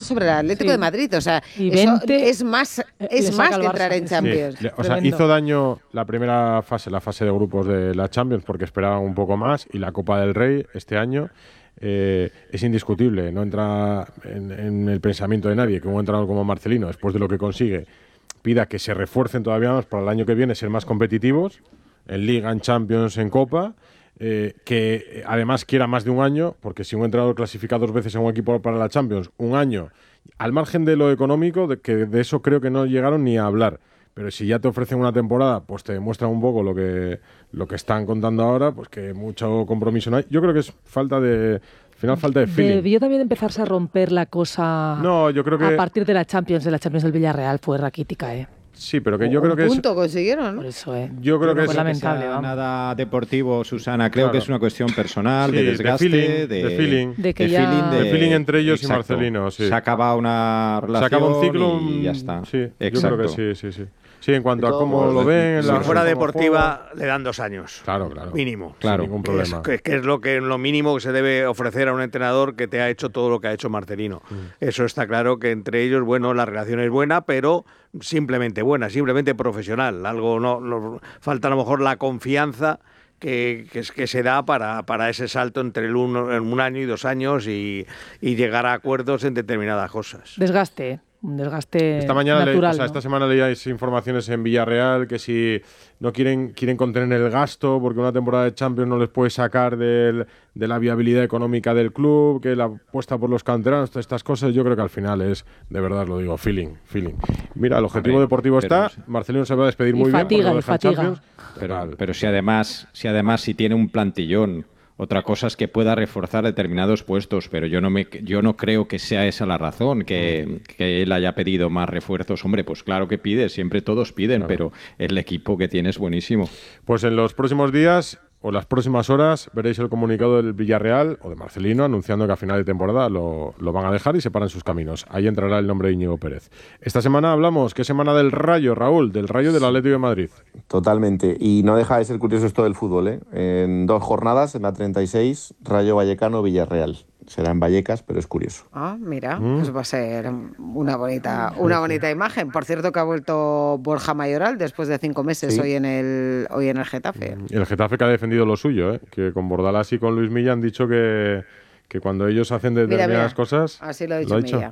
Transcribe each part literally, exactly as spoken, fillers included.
sobre el Atlético sí. de Madrid. O sea, y eso veinte, es más, es más que entrar en Champions. Sí. O sea, Tremendo. Hizo daño la primera fase, la fase de grupos de la Champions, porque esperaban un poco más, y la Copa del Rey este año eh, es indiscutible. No entra en, en el pensamiento de nadie que un entrenador como Marcelino, después de lo que consigue, pida que se refuercen todavía más para el año que viene, ser más competitivos en Liga, en Champions, en Copa. Eh, que además quiera más de un año, porque si un entrenador clasifica dos veces a un equipo para la Champions, un año, al margen de lo económico, de que de eso creo que no llegaron ni a hablar, pero si ya te ofrecen una temporada, pues te demuestran un poco lo que, lo que están contando ahora, pues que mucho compromiso no hay. Yo creo que es falta de... Al final falta de feeling. Debió también empezarse a romper la cosa no, yo creo que... a partir de la Champions, de la Champions del Villarreal, fue raquítica, ¿eh? Sí, pero que yo creo que un es... punto consiguieron, ¿no? Por eso, ¿eh? Yo creo que fue es lamentable. Que vamos. Nada deportivo, Susana. Creo Claro. que es una cuestión personal, Sí, de desgaste, de feeling, de, de feeling. De que de ya- feeling, de feeling entre ellos Exacto. y Marcelino, sí. Se acaba una relación Se acaba un ciclo y ya está. Sí, Exacto. yo creo que sí, sí, sí. Sí, en cuanto a cómo lo ven... en Si la- fuera cómo deportiva, le dan dos años. Claro, claro. Mínimo. Claro. Sin ningún Que es, problema. que, que es lo que lo mínimo que se debe ofrecer a un entrenador que te ha hecho todo lo que ha hecho Marcelino. Mm. Eso está claro, que entre ellos, bueno, la relación es buena, pero simplemente buena, simplemente profesional. Algo no, no falta a lo mejor la confianza que, que, que se da para, para ese salto entre el uno, en un año y dos años y, y llegar a acuerdos en determinadas cosas. Desgaste, ¿eh? Un desgaste Esta mañana, le- natural. o sea, ¿no? esta semana leíais informaciones en Villarreal que si no quieren quieren contener el gasto porque una temporada de Champions no les puede sacar del, de la viabilidad económica del club, que la apuesta por los canteranos, todas estas cosas, yo creo que al final es, de verdad lo digo, feeling, feeling. Mira, el objetivo Hombre, deportivo pero- está, Marcelino se va a despedir Y muy fatiga, bien porque y lo deja en fatiga. Champions. Pero, Total. pero si además, si además si tiene un plantillón, otra cosa es que pueda reforzar determinados puestos, pero yo no me, yo no creo que sea esa la razón, que, que él haya pedido más refuerzos. Hombre, pues claro que pide, siempre todos piden, pero el equipo que tiene es buenísimo. Pues en los próximos días o las próximas horas veréis el comunicado del Villarreal o de Marcelino anunciando que a final de temporada lo, lo van a dejar y separan sus caminos. Ahí entrará el nombre de Íñigo Pérez. Esta semana hablamos, ¿qué semana del Rayo, Raúl? Del Rayo del Atlético de Madrid. Totalmente. Y no deja de ser curioso esto del fútbol, ¿eh? En dos jornadas, en la treinta y seis, Rayo Vallecano, Villarreal. Será en Vallecas, pero es curioso. Ah, mira, Mm. pues va a ser una bonita, una bonita imagen. Por cierto, que ha vuelto Borja Mayoral después de cinco meses Sí. hoy en el hoy en el Getafe. Y el Getafe que ha defendido lo suyo, ¿eh? Que con Bordalás y con Luis Milla han dicho que, que cuando ellos hacen Mira, determinadas mira, cosas... así lo ha dicho Milla.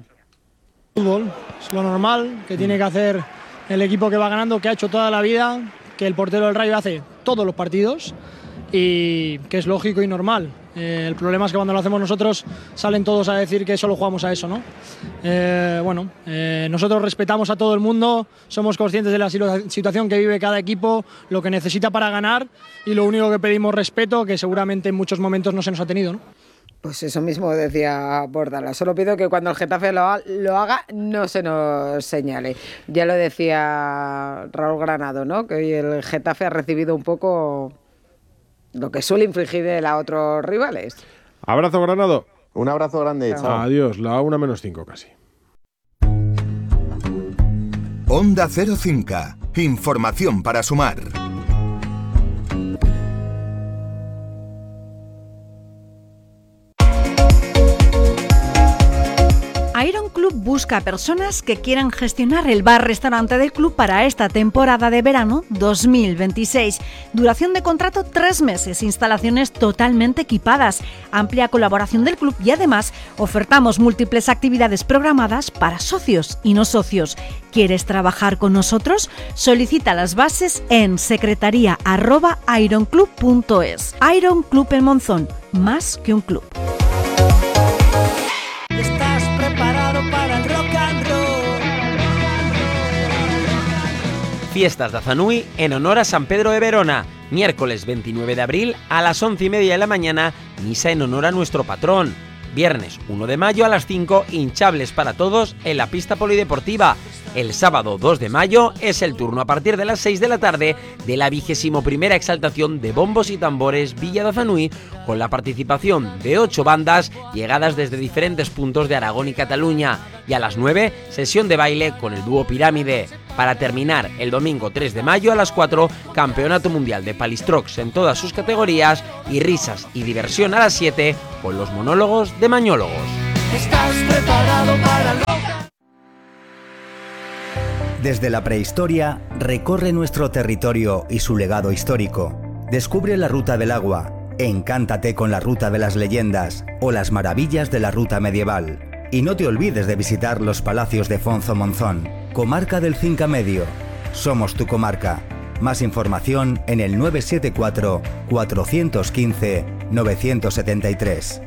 Fútbol es lo normal que tiene que hacer el equipo que va ganando, que ha hecho toda la vida, que el portero del Rayo hace todos los partidos y que es lógico y normal. Eh, el problema es que cuando lo hacemos nosotros salen todos a decir que solo jugamos a eso, ¿no? Eh, bueno, eh, nosotros respetamos a todo el mundo, somos conscientes de la situa- situación que vive cada equipo, lo que necesita para ganar y lo único que pedimos respeto, que seguramente en muchos momentos no se nos ha tenido, ¿no? Pues eso mismo decía Bordalás. Solo pido que cuando el Getafe lo, ha- lo haga no se nos señale. Ya lo decía Raúl Granado, ¿no? Que hoy el Getafe ha recibido un poco lo que suele infligir él a otros rivales. Abrazo, Granado. Un abrazo grande, chao. Adiós, la una menos cinco casi. Onda cero cinco. Información para sumar. Iron Club busca personas que quieran gestionar el bar-restaurante del club para esta temporada de verano dos mil veintiséis. Duración de contrato tres meses, instalaciones totalmente equipadas, amplia colaboración del club y además ofertamos múltiples actividades programadas para socios y no socios. ¿Quieres trabajar con nosotros? Solicita las bases en secretaría arroba ironclub punto es. Iron Club El Monzón, más que un club. ¿Estás preparado para el rock and roll? Fiestas de Azanui en honor a San Pedro de Verona. Miércoles veintinueve de abril a las once y media de la mañana, misa en honor a nuestro patrón. Viernes uno de mayo a las cinco, hinchables para todos en la pista polideportiva. El sábado dos de mayo es el turno a partir de las seis de la tarde de la vigésimo primera exaltación de bombos y tambores Villa de Azanui, con la participación de ocho bandas llegadas desde diferentes puntos de Aragón y Cataluña. Y a las nueve, sesión de baile con el dúo Pirámide. Para terminar, el domingo tres de mayo a las cuatro, Campeonato Mundial de Palistrox en todas sus categorías y risas y diversión a las siete con los monólogos de Mañólogos. ¿Estás preparado para el rock? Desde la prehistoria, recorre nuestro territorio y su legado histórico. Descubre la ruta del agua, encántate con la ruta de las leyendas o las maravillas de la ruta medieval. Y no te olvides de visitar los palacios de Fonzo Monzón, comarca del Cinca Medio. Somos tu comarca. Más información en el nueve siete cuatro, cuatro uno cinco, nueve siete tres.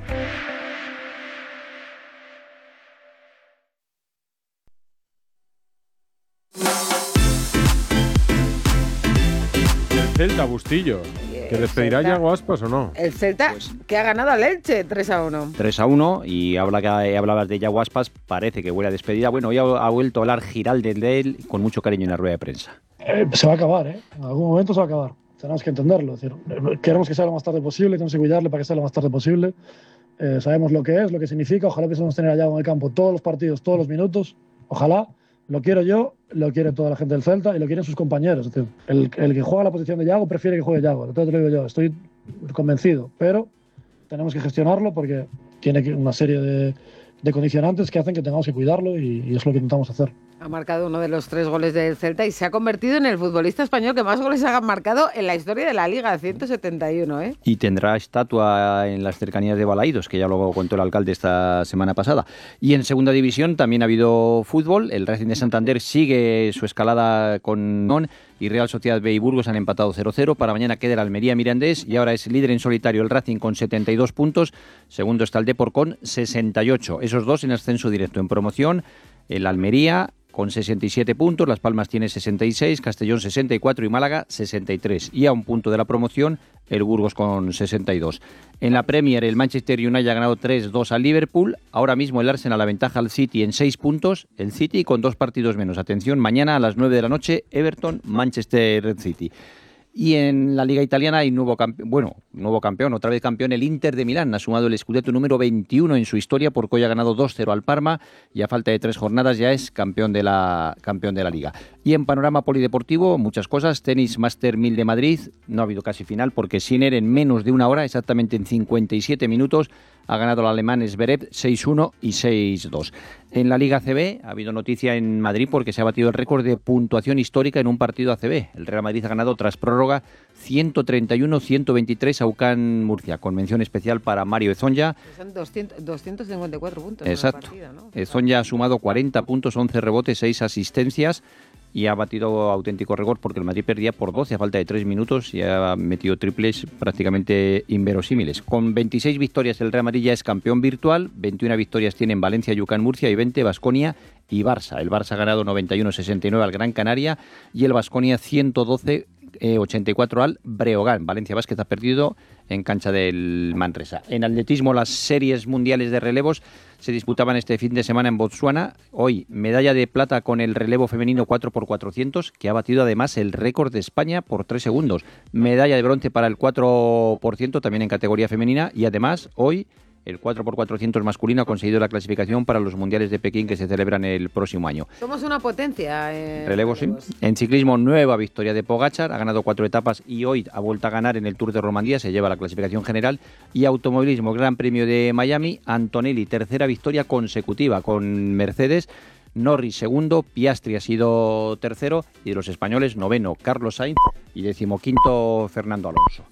Celta, Bustillo, ¿que despedirá ya Yago Aspas o no? El Celta, pues, que ha ganado al Elche tres a uno. tres a uno, y habla que hablabas de Yago Aspas, parece que huele a despedida. Bueno, hoy ha, ha vuelto a hablar Giraldez de él con mucho cariño en la rueda de prensa. Eh, se va a acabar, ¿eh? En algún momento se va a acabar. Tenemos que entenderlo. Es decir, queremos que sea lo más tarde posible, tenemos que cuidarle para que sea lo más tarde posible. Eh, sabemos lo que es, lo que significa. Ojalá pudiésemos tener a Yago en el campo todos los partidos, todos los minutos. Ojalá. Lo quiero yo, lo quiere toda la gente del Celta y lo quieren sus compañeros. Es decir, el, el que juega la posición de Yago prefiere que juegue Yago. Entonces te lo digo yo, estoy convencido. Pero tenemos que gestionarlo porque tiene una serie de, de condicionantes que hacen que tengamos que cuidarlo y, y es lo que intentamos hacer. Ha marcado uno de los tres goles del Celta y se ha convertido en el futbolista español que más goles ha marcado en la historia de la Liga, ciento setenta y uno, ¿eh? Y tendrá estatua en las cercanías de Balaídos, que ya lo contó el alcalde esta semana pasada. Y en segunda división también ha habido fútbol. El Racing de Santander sigue su escalada con Non y Real Sociedad B y Burgos han empatado cero cero. Para mañana queda el Almería Mirandés y ahora es líder en solitario el Racing con setenta y dos puntos. Segundo está el Depor con sesenta y ocho. Esos dos en ascenso directo. En promoción, el Almería con sesenta y siete puntos, Las Palmas tiene sesenta y seis, Castellón sesenta y cuatro y Málaga sesenta y tres. Y a un punto de la promoción, el Burgos con sesenta y dos. En la Premier, el Manchester United ha ganado tres dos al Liverpool. Ahora mismo el Arsenal aventaja al City en seis puntos. El City con dos partidos menos. Atención, mañana a las nueve de la noche, Everton, Manchester City. Y en la Liga Italiana hay nuevo campeón, bueno, nuevo campeón, otra vez campeón, el Inter de Milán. Ha sumado el Scudetto número veintiuno en su historia porque hoy ha ganado dos cero al Parma y a falta de tres jornadas ya es campeón de la, campeón de la Liga. Y en panorama polideportivo, muchas cosas. Tenis Master mil de Madrid, no ha habido casi final porque Sinner en menos de una hora, exactamente en cincuenta y siete minutos, ha ganado el alemán Zverev seis uno y seis dos. En la Liga A C B ha habido noticia en Madrid porque se ha batido el récord de puntuación histórica en un partido A C B. El Real Madrid ha ganado tras prórroga ciento treinta y uno a ciento veintitrés a U C A N Murcia, con mención especial para Mario Ezonja. Son doscientos, doscientos cincuenta y cuatro puntos. Exacto. En el partido, ¿no? Ezonja ha sumado cuarenta puntos, once rebotes, seis asistencias y ha batido auténtico récord porque el Madrid perdía por doce a falta de tres minutos y ha metido triples prácticamente inverosímiles. Con veintiséis victorias el Real Madrid ya es campeón virtual, veintiuna victorias tienen Valencia y U C A N Murcia y veinte Baskonia y Barça. El Barça ha ganado noventa y uno a sesenta y nueve al Gran Canaria y el Baskonia ciento doce a ochenta y cuatro al Breogán. Valencia Vázquez ha perdido en cancha del Manresa. En atletismo, las series mundiales de relevos se disputaban este fin de semana en Botsuana. Hoy, medalla de plata con el relevo femenino cuatro por cuatrocientos, que ha batido además el récord de España por tres segundos. Medalla de bronce para el cuatro por ciento, también en categoría femenina. Y además, hoy, el cuatro por cuatrocientos masculino ha conseguido la clasificación para los mundiales de Pekín que se celebran el próximo año. Somos una potencia. En relevos, sí. En ciclismo, nueva victoria de Pogačar, ha ganado cuatro etapas y hoy ha vuelto a ganar en el Tour de Romandía, se lleva la clasificación general. Y automovilismo, Gran Premio de Miami, Antonelli, tercera victoria consecutiva con Mercedes. Norris segundo, Piastri ha sido tercero y de los españoles noveno Carlos Sainz y decimoquinto Fernando Alonso.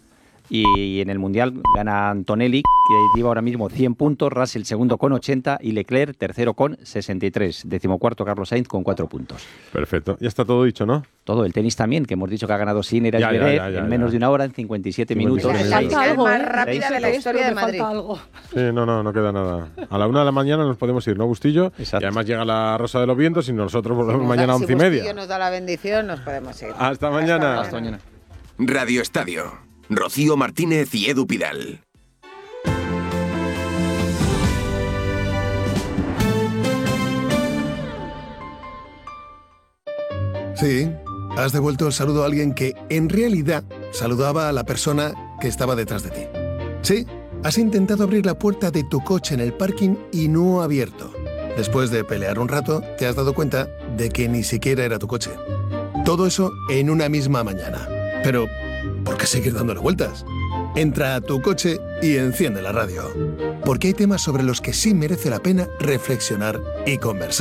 Y en el Mundial gana Antonelli, que lleva ahora mismo cien puntos, Russell segundo con ochenta y Leclerc tercero con sesenta y tres. Decimocuarto Carlos Sainz con cuatro puntos. Perfecto. Ya está todo dicho, ¿no? Todo. El tenis también, que hemos dicho que ha ganado Sinner y Zverev en menos ya. de una hora, en cincuenta y siete minutos. Es la isla más rápida de la historia de Madrid. Sí, no, no, no queda nada. A la una de la mañana nos podemos ir, ¿no, Bustillo? Exacto. Y además llega la Rosa de los Vientos y nosotros volvemos si mañana a si once y media. Si nos da la bendición, nos podemos ir. Hasta mañana. Hasta mañana. Radio Estadio. Rocío Martínez y Edu Pidal. Sí, has devuelto el saludo a alguien que, en realidad, saludaba a la persona que estaba detrás de ti. Sí, has intentado abrir la puerta de tu coche en el parking y no ha abierto. Después de pelear un rato, te has dado cuenta de que ni siquiera era tu coche. Todo eso en una misma mañana. Pero, ¿por qué seguir dándole vueltas? Entra a tu coche y enciende la radio. Porque hay temas sobre los que sí merece la pena reflexionar y conversar.